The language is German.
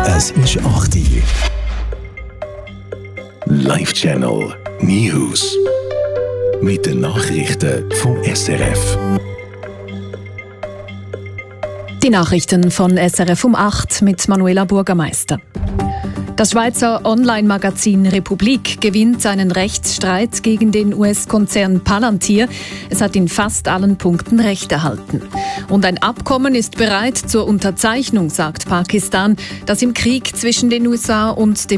Es ist 8 Uhr. Live Channel News. Mit den Nachrichten vom SRF. Die Nachrichten von SRF um 8 mit Manuela Bürgermeister. Das Schweizer Online-Magazin Republik gewinnt einen Rechtsstreit gegen den US-Konzern Palantir. Es hat in fast allen Punkten Recht erhalten. Und ein Abkommen ist bereit zur Unterzeichnung, sagt Pakistan, das im Krieg zwischen den USA und dem